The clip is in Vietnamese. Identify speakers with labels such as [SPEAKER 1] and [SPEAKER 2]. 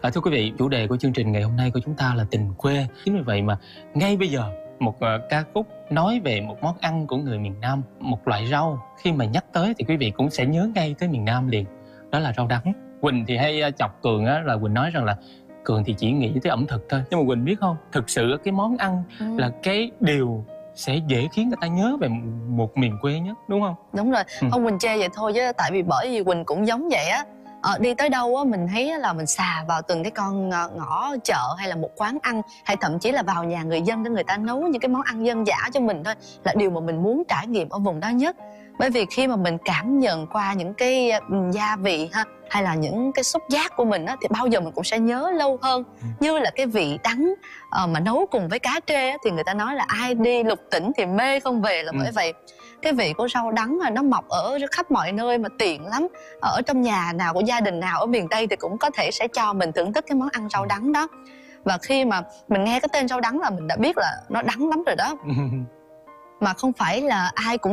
[SPEAKER 1] Thưa quý vị, chủ đề của chương trình ngày hôm nay của chúng ta là tình quê. Chính vì vậy mà ngay bây giờ một ca khúc nói về một món ăn của người miền Nam, một loại rau khi mà nhắc tới thì quý vị cũng sẽ nhớ ngay tới miền Nam liền. Đó là rau đắng. Quỳnh thì hay chọc Cường á, là Quỳnh nói rằng là Cường thì chỉ nghĩ tới ẩm thực thôi. Nhưng mà Quỳnh biết không, thực sự cái món ăn là cái điều sẽ dễ khiến người ta nhớ về một miền quê nhất, đúng không?
[SPEAKER 2] Đúng rồi. Không, Quỳnh chê vậy thôi chứ tại vì bởi vì Quỳnh cũng giống vậy á. Đi tới đâu á mình thấy là mình xà vào từng cái con ngõ chợ hay là một quán ăn, hay thậm chí là vào nhà người dân để người ta nấu những cái món ăn dân dã cho mình thôi, là điều mà mình muốn trải nghiệm ở vùng đó nhất. Bởi vì khi mà mình cảm nhận qua những cái gia vị ha, hay là những cái xúc giác của mình á, thì bao giờ mình cũng sẽ nhớ lâu hơn. Như là cái vị đắng mà nấu cùng với cá trê á, thì người ta nói là ai đi lục tỉnh thì mê không về, là bởi vậy cái vị của rau đắng là nó mọc ở khắp mọi nơi mà tiện lắm. Ở trong nhà nào của gia đình nào ở miền Tây thì cũng có thể sẽ cho mình thưởng thức cái món ăn rau đắng đó. Và khi mà mình nghe cái tên rau đắng là mình đã biết là nó đắng lắm rồi đó. Mà không phải là ai cũng